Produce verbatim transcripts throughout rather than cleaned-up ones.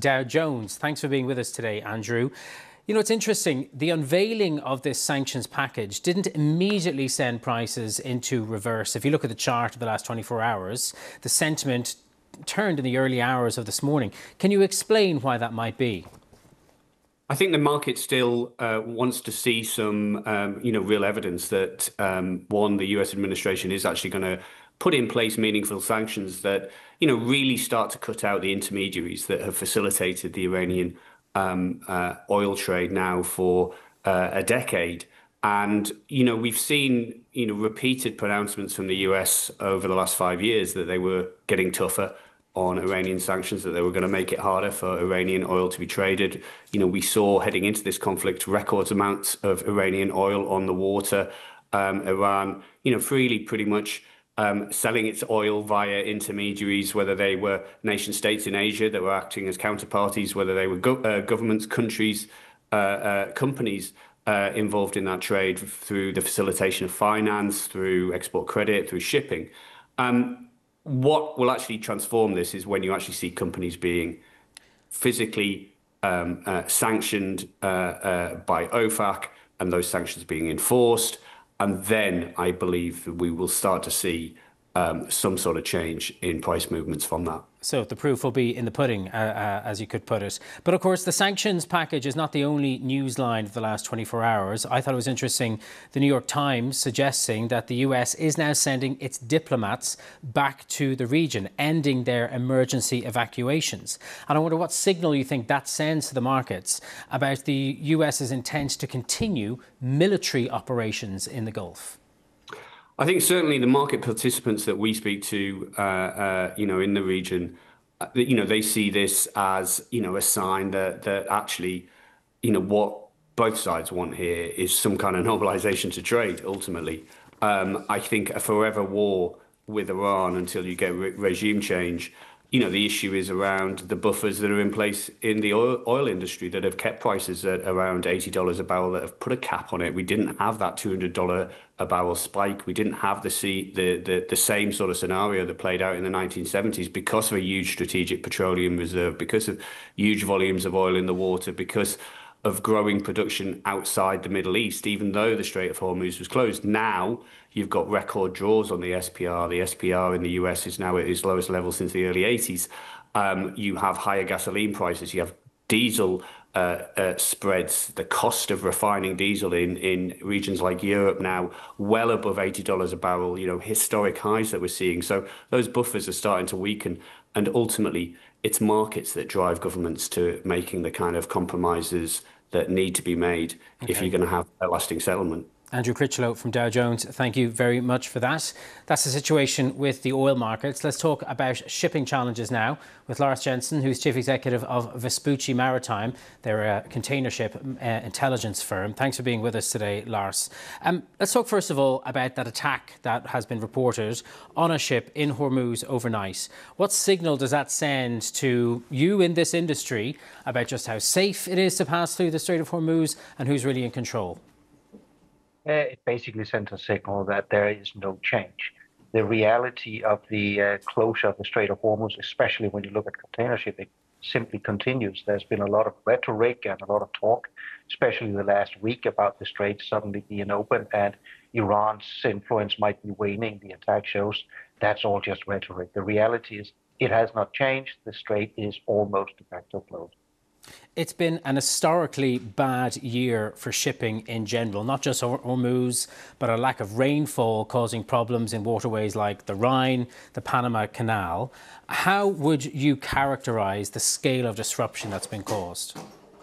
Dow Jones. Thanks for being with us today, Andrew. You know, it's interesting. The unveiling of this sanctions package didn't immediately send prices into reverse. If you look at the chart of the last twenty-four hours, the sentiment turned in the early hours of this morning. Can you explain why that might be? I think the market still uh, wants to see some, um, you know, real evidence that, um, one, the U S administration is actually going to put in place meaningful sanctions that, you know, really start to cut out the intermediaries that have facilitated the Iranian um, uh, oil trade now for uh, a decade. And, you know, we've seen, you know, repeated pronouncements from the U S over the last five years that they were getting tougher on Iranian sanctions, that they were going to make it harder for Iranian oil to be traded. You know, we saw heading into this conflict record amounts of Iranian oil on the water. Um, Iran, you know, freely pretty much um, selling its oil via intermediaries, whether they were nation states in Asia that were acting as counterparties, whether they were go uh, governments, countries, uh, uh, companies uh, involved in that trade through the facilitation of finance, through export credit, through shipping. Um, What will actually transform this is when you actually see companies being physically um, uh, sanctioned uh, uh, by OFAC and those sanctions being enforced. And then I believe that we will start to see um, some sort of change in price movements from that. So the proof will be in the pudding, uh, uh, as you could put it. But of course, the sanctions package is not the only news line of the last twenty-four hours. I thought it was interesting, the New York Times suggesting that the U S is now sending its diplomats back to the region, ending their emergency evacuations. And I wonder what signal you think that sends to the markets about the US's intent to continue military operations in the Gulf. I think certainly the market participants that we speak to, uh, uh, you know, in the region, uh, you know, they see this as, you know, a sign that that actually, you know, what both sides want here is some kind of normalization to trade. Ultimately, um, I think a forever war with Iran until you get re regime change. You know, the issue is around the buffers that are in place in the oil, oil industry that have kept prices at around eighty dollars a barrel, that have put a cap on it. We didn't have that two hundred dollars a barrel spike. We didn't have the, the, the, the same sort of scenario that played out in the nineteen seventies because of a huge strategic petroleum reserve, because of huge volumes of oil in the water, because of growing production outside the Middle East, even though the Strait of Hormuz was closed. Now you've got record draws on the S P R. The S P R in the U S is now at its lowest level since the early eighties. Um, you have higher gasoline prices. You have diesel uh, uh, spreads. The cost of refining diesel in, in regions like Europe now well above eighty dollars a barrel, you know, historic highs that we're seeing. So those buffers are starting to weaken. And ultimately, it's markets that drive governments to making the kind of compromises that need to be made okay. if you're going to have a lasting settlement. Andrew Critchlow from Dow Jones, thank you very much for that. That's the situation with the oil markets. Let's talk about shipping challenges now with Lars Jensen, who's Chief Executive of Vespucci Maritime. They're a container ship uh, intelligence firm. Thanks for being with us today, Lars. Um, let's talk first of all about that attack that has been reported on a ship in Hormuz overnight. What signal does that send to you in this industry about just how safe it is to pass through the Strait of Hormuz and who's really in control? Uh, it basically sends a signal that there is no change. The reality of the uh, closure of the Strait of Hormuz, especially when you look at container shipping, simply continues. There's been a lot of rhetoric and a lot of talk, especially the last week, about the Strait suddenly being open and Iran's influence might be waning. The attack shows that's all just rhetoric. The reality is it has not changed. The Strait is almost de facto closed. It's been an historically bad year for shipping in general, not just Hormuz, but a lack of rainfall causing problems in waterways like the Rhine, the Panama Canal. How would you characterize the scale of disruption that's been caused?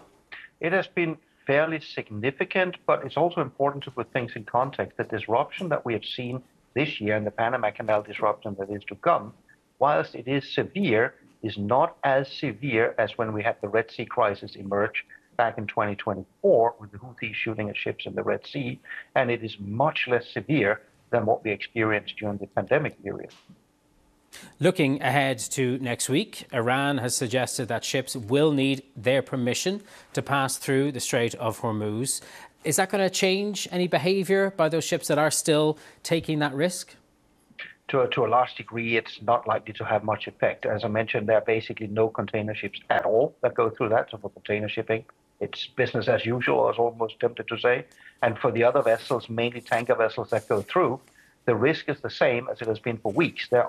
It has been fairly significant, but it's also important to put things in context. The disruption that we have seen this year and the Panama Canal disruption that is to come, whilst it is severe, is not as severe as when we had the Red Sea crisis emerge back in twenty twenty-four with the Houthis shooting at ships in the Red Sea, and it is much less severe than what we experienced during the pandemic period. Looking ahead to next week, Iran has suggested that ships will need their permission to pass through the Strait of Hormuz. Is that going to change any behaviour by those ships that are still taking that risk? to a, to a large degree, it's not likely to have much effect. As I mentioned, there are basically no container ships at all that go through that. So for container shipping, it's business as usual, I was almost tempted to say. And for the other vessels, mainly tanker vessels that go through, the risk is the same as it has been for weeks. There